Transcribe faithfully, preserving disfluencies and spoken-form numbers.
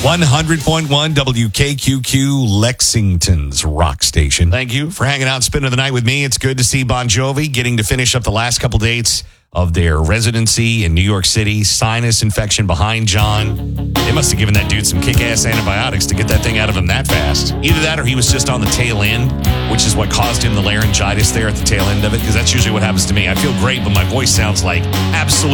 one hundred point one W K Q Q, Lexington's rock station. Thank you for hanging out and spending the night with me. It's good to see Bon Jovi getting to finish up the last couple dates of their residency in New York City. Sinus infection behind John. They must have given that dude some kick-ass antibiotics to get that thing out of him that fast. Either that or he was just on the tail end, which is what caused him the laryngitis there at the tail end of it, because that's usually what happens to me. I feel great, but my voice sounds like absolute